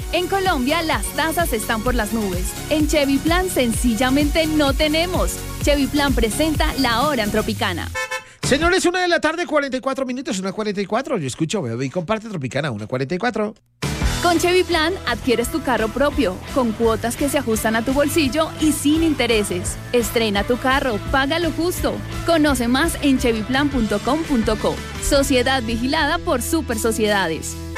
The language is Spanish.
En Colombia las tasas están por las nubes. En Chevy Plan sencillamente no tenemos. Chevy Plan presenta La Hora en Tropicana. Señores, 1:44 p.m, 1:44. Yo escucho, veo y comparte Tropicana, 1:44. Con Chevy Plan adquieres tu carro propio, con cuotas que se ajustan a tu bolsillo y sin intereses. Estrena tu carro, paga lo justo. Conoce más en chevyplan.com.co. Sociedad vigilada por Super Sociedades.